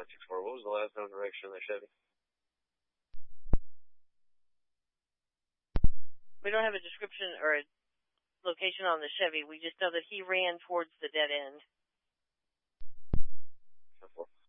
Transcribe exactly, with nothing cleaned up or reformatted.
nine six four. What was the last known direction of the Chevy? We don't have a description or a location on the Chevy. We just know that he ran towards the dead end. ten four.